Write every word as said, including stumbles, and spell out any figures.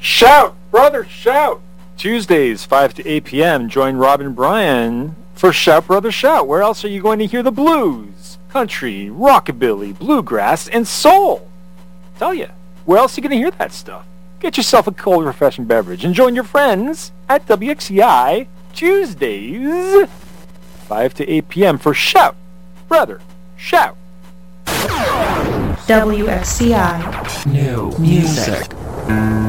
Shout, brother, shout! Tuesdays, five to eight p.m., join Rob and Brian for Shout, Brother, Shout. Where else are you going to hear the blues, country, rockabilly, bluegrass, and soul? Tell you, where else are you going to hear that stuff? Get yourself a cold, refreshing beverage and join your friends at W X C I Tuesdays, five to eight p.m. for Shout, Brother, Shout. W X C I. New music.